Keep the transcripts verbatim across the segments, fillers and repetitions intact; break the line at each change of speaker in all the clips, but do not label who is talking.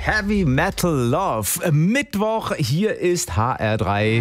Heavy Metal Love. Mittwoch, hier ist H R drei.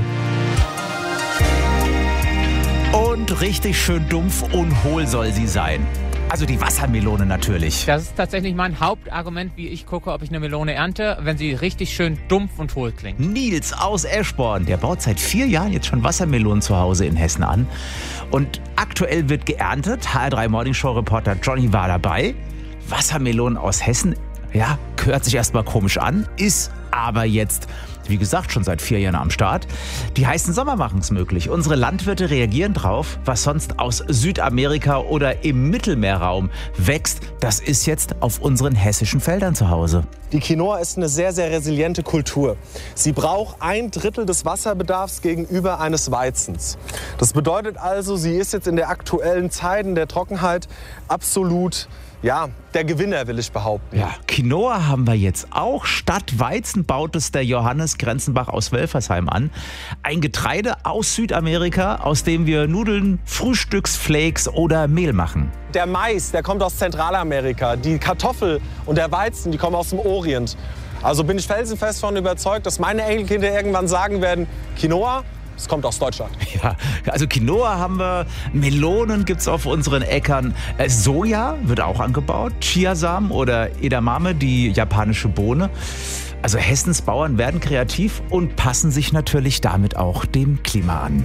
Und richtig schön dumpf und hohl soll sie sein. Also die Wassermelone natürlich.
Das ist tatsächlich mein Hauptargument, wie ich gucke, ob ich eine Melone ernte, wenn sie richtig schön dumpf und hohl klingt.
Nils aus Eschborn, der baut seit vier Jahren jetzt schon Wassermelonen zu Hause in Hessen an. Und aktuell wird geerntet. H R drei Morning Show Reporter Johnny war dabei. Wassermelonen aus Hessen, ja, hört sich erstmal komisch an, ist aber jetzt, wie gesagt, schon seit vier Jahren am Start. Die heißen Sommer machen es möglich. Unsere Landwirte reagieren drauf, was sonst aus Südamerika oder im Mittelmeerraum wächst. Das ist jetzt auf unseren hessischen Feldern zu Hause.
Die Quinoa ist eine sehr, sehr resiliente Kultur. Sie braucht ein Drittel des Wasserbedarfs gegenüber eines Weizens. Das bedeutet also, sie ist jetzt in der aktuellen Zeit, in der Trockenheit, absolut, ja, der Gewinner, will ich behaupten.
Ja, Quinoa haben wir jetzt auch. Statt Weizen baut es der Johannes Grenzenbach aus Welfersheim an. Ein Getreide aus Südamerika, aus dem wir Nudeln, Frühstücksflakes oder Mehl machen.
Der Mais, der kommt aus Zentralamerika. Die Kartoffel und der Weizen, die kommen aus dem Orient. Also bin ich felsenfest davon überzeugt, dass meine Enkelkinder irgendwann sagen werden, Quinoa, das kommt aus Deutschland.
Ja, also Quinoa haben wir, Melonen gibt's auf unseren Äckern. Äh, Soja wird auch angebaut, Chiasamen oder Edamame, die japanische Bohne. Also Hessens Bauern werden kreativ und passen sich natürlich damit auch dem Klima an.